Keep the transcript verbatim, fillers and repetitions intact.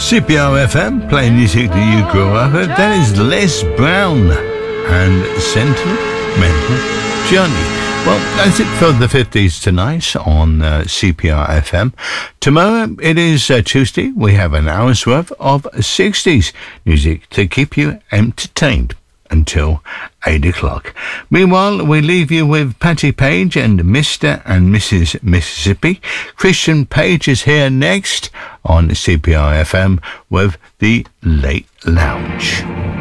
C P R F M, playing music that you grew up with. That is Les Brown and Sentimental Journey. Well, that's it for the fifties tonight on uh, C P R F M. Tomorrow, it is uh, Tuesday. We have an hour's worth of sixties music to keep you entertained until eight o'clock. Meanwhile, we leave you with Patti Page and Mister and Missus Mississippi. Christian Page is here next on C P R F M with the Late Lounge.